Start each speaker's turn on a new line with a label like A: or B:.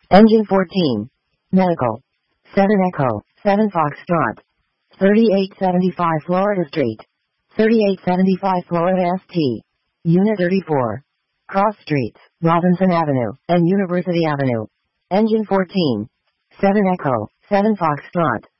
A: Engine 14. Medical. 7 Echo, 7 Foxtrot. 3875 Florida Street. 3875 Florida ST. Unit 34. Cross Streets, Robinson Avenue, and University Avenue. Engine 14. 7 Echo, 7 Foxtrot.